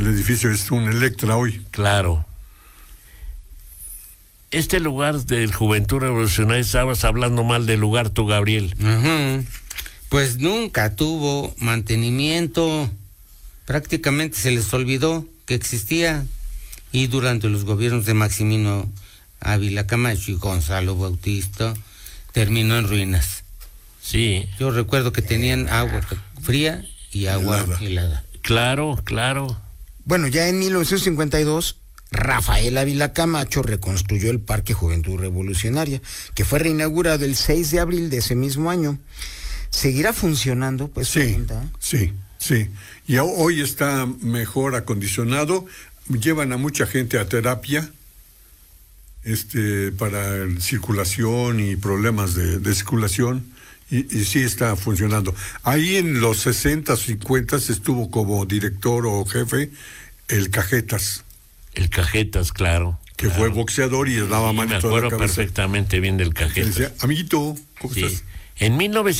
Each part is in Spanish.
edificio es un Electra hoy. Claro. Este lugar del Juventud Revolucionaria, estabas hablando mal del lugar tú, Gabriel. Uh-huh. Pues nunca tuvo mantenimiento, prácticamente se les olvidó que existía, y durante los gobiernos de Maximino Ávila Camacho y Gonzalo Bautista terminó en ruinas. Sí. Yo recuerdo que tenían agua fría y agua helada. Claro, claro. Bueno, ya en 1952, Rafael Ávila Camacho reconstruyó el Parque Juventud Revolucionaria, que fue reinaugurado el 6 de abril de ese mismo año. ¿Seguirá funcionando? Pues sí, sí. Y hoy está mejor acondicionado. Llevan a mucha gente a terapia para circulación y problemas de circulación. Y sí está funcionando. Ahí en los 60, 50 estuvo como director o jefe el Cajetas. El Cajetas, claro. Que claro. Fue boxeador y le daba manito a la cabeza. Me acuerdo perfectamente bien del Cajetas. Decía, amiguito, ¿cómo estás? En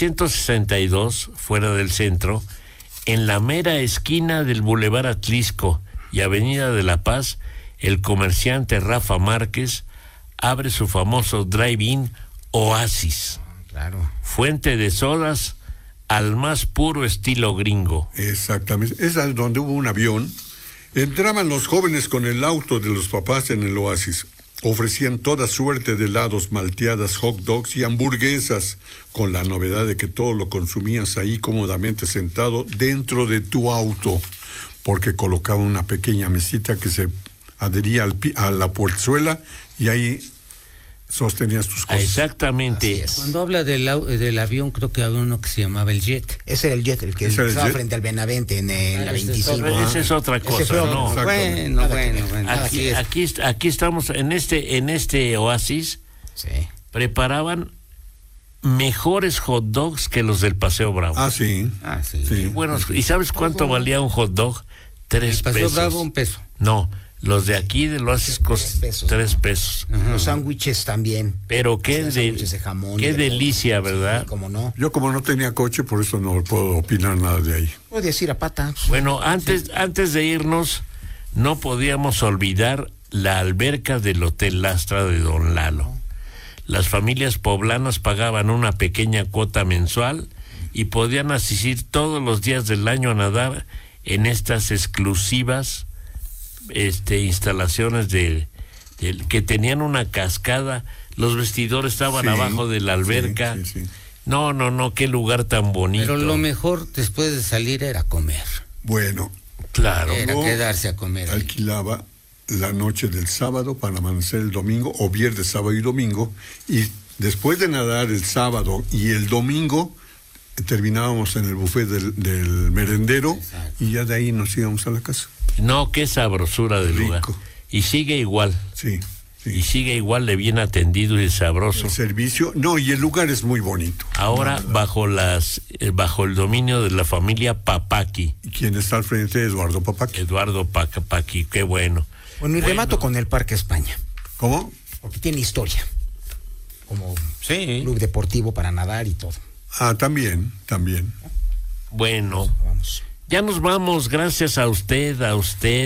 1962, fuera del centro, en la mera esquina del Boulevard Atlisco y Avenida de la Paz, el comerciante Rafa Márquez abre su famoso drive-in Oasis. Claro. Fuente de sodas al más puro estilo gringo. Exactamente. Es donde hubo un avión. Entraban los jóvenes con el auto de los papás en el Oasis. Ofrecían toda suerte de helados, malteadas, hot dogs y hamburguesas, con la novedad de que todo lo consumías ahí cómodamente sentado dentro de tu auto, porque colocaban una pequeña mesita que se adhería a la portezuela y ahí sostenías tus cosas. Exactamente. Cuando habla del avión, creo que había uno que se llamaba el Jet. Ese era el Jet, el que estaba frente al Benavente en la 25. Esa es otra cosa, ¿no? Bueno. Aquí estamos en este Oasis. Sí. Preparaban mejores hot dogs que los del Paseo Bravo. Sí. Bueno, ¿y sabes cuánto valía un hot dog? 3 pesos. El Paseo Bravo, $1. No. Los de aquí del Oasis costan 3 pesos. Uh-huh. Los sándwiches también. Pero qué de jamón, qué delicia, ¿verdad? Sí, cómo no. Yo como no tenía coche, por eso no puedo opinar nada de ahí. Puedes ir a pata. Bueno, antes de irnos, no podíamos olvidar la alberca del Hotel Lastra de Don Lalo. Las familias poblanas pagaban una pequeña cuota mensual y podían asistir todos los días del año a nadar en estas exclusivas instalaciones que tenían una cascada. Los vestidores estaban abajo de la alberca. Sí. No, qué lugar tan bonito. Pero lo mejor después de salir era comer. Bueno, claro. Era quedarse a comer. Alquilaba la noche del sábado para amanecer el domingo, o viernes, sábado y domingo, y después de nadar el sábado y el domingo terminábamos en el buffet del merendero. Exacto. Y ya de ahí nos íbamos a la casa. No, qué sabrosura de lugar. Y sigue igual. Sí. Y sigue igual de bien atendido y sabroso. El servicio, y el lugar es muy bonito. Ahora bajo el dominio de la familia Papaki. ¿Y quién está al frente? Eduardo Papaki. Eduardo Papaki, qué bueno. Bueno, y remato con el Parque España. ¿Cómo? Porque tiene historia. Como club deportivo para nadar y todo. También. Bueno. Vamos. Ya nos vamos, gracias a usted, a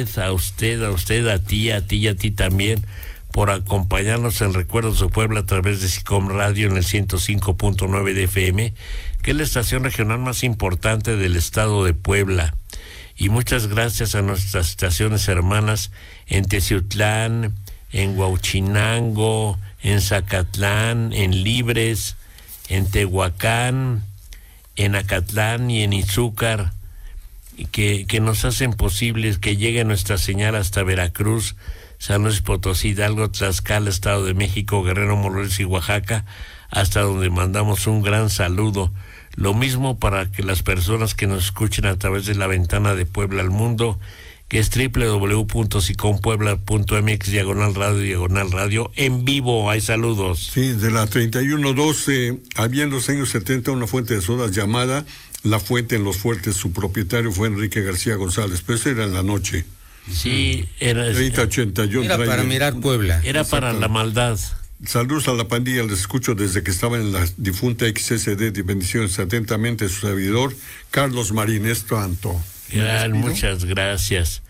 ti y a ti también, por acompañarnos en Recuerdos de Puebla a través de SICOM Radio en el 105.9 de FM, que es la estación regional más importante del estado de Puebla. Y muchas gracias a nuestras estaciones hermanas en Teciutlán, en Huauchinango, en Zacatlán, en Libres, en Tehuacán, en Acatlán y en Izúcar, que nos hacen posibles que llegue nuestra señal hasta Veracruz, San Luis Potosí, Hidalgo, Tlaxcala, Estado de México, Guerrero, Morelos y Oaxaca, hasta donde mandamos un gran saludo. Lo mismo para que las personas que nos escuchen a través de la ventana de Puebla al mundo, que es www.sicompuebla.mx/radio en vivo. Hay saludos. Sí, de la 3112, había en los años 70 una fuente de sodas llamada La Fuente en Los Fuertes. Su propietario fue Enrique García González, pero eso era en la noche. Sí, era 3081. Era para mirar Puebla. Era para la maldad. Saludos a la pandilla, les escucho desde que estaba en la difunta XSD, de bendiciones atentamente, su servidor, Carlos Marín Estanto. Muchas gracias.